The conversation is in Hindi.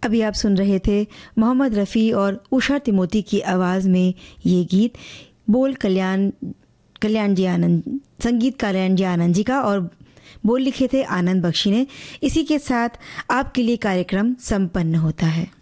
अभी आप सुन रहे थे मोहम्मद रफ़ी और उषा तिमोती की आवाज़ में ये गीत। बोल कल्याण जी आनंद, संगीत कल्याण जी आनंद जी का, और बोल लिखे थे आनंद बख्शी ने। इसी के साथ आपके लिए कार्यक्रम संपन्न होता है।